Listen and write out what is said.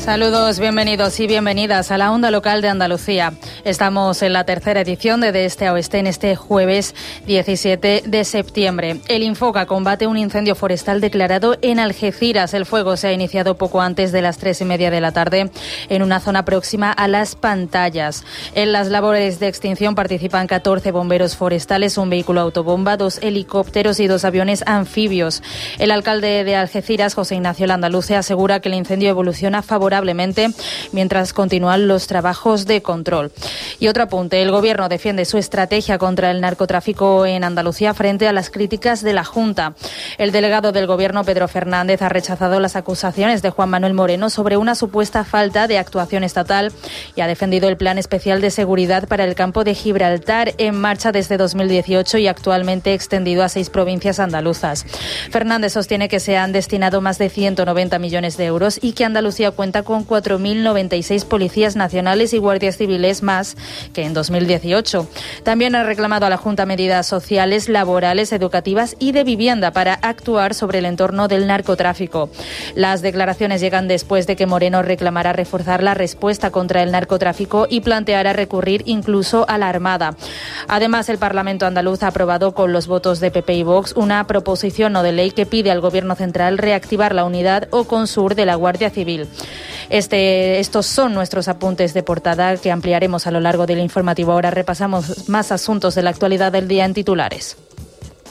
Saludos, bienvenidos y bienvenidas a la Onda Local de Andalucía. Estamos en la tercera edición de Este a Oeste en este jueves 17 de septiembre. El Infoca combate un incendio forestal declarado en Algeciras. El fuego se ha iniciado poco antes de las 3:30 de la tarde en una zona próxima a Las Pantallas. En las labores de extinción participan 14 bomberos forestales, un vehículo autobomba, 2 helicópteros y 2 aviones anfibios. El alcalde de Algeciras, José Ignacio Landaluce, asegura que el incendio evoluciona favorablemente mientras continúan los trabajos de control. Y otro apunte, el Gobierno defiende su estrategia contra el narcotráfico en Andalucía frente a las críticas de la Junta. El delegado del Gobierno, Pedro Fernández, ha rechazado las acusaciones de Juan Manuel Moreno sobre una supuesta falta de actuación estatal y ha defendido el Plan Especial de Seguridad para el Campo de Gibraltar, en marcha desde 2018 y actualmente extendido a 6 provincias andaluzas. Fernández sostiene que se han destinado más de 190 millones de euros y que Andalucía cuenta con 4.096 policías nacionales y guardias civiles más que en 2018. También ha reclamado a la Junta medidas sociales, laborales, educativas y de vivienda para actuar sobre el entorno del narcotráfico. Las declaraciones llegan después de que Moreno reclamara reforzar la respuesta contra el narcotráfico y planteara recurrir incluso a la Armada. Además, el Parlamento andaluz ha aprobado con los votos de PP y Vox una proposición no de ley que pide al Gobierno central reactivar la unidad OCONSUR de la Guardia Civil. Estos son nuestros apuntes de portada que ampliaremos a lo largo del informativo. Ahora repasamos más asuntos de la actualidad del día en titulares.